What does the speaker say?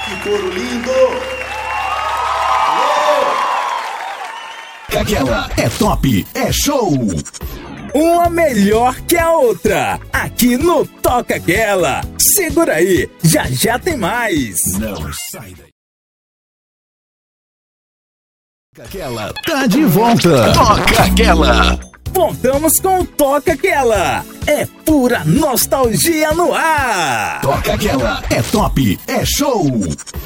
Que coro lindo! Aquela é top, é show! Uma melhor que a outra, aqui no Toca Aquela. Segura aí, já já tem mais. Não sai daí. Aquela tá de volta. Toca Aquela. Voltamos com o Toca Aquela. É pura nostalgia no ar. Toca Aquela é top, é show.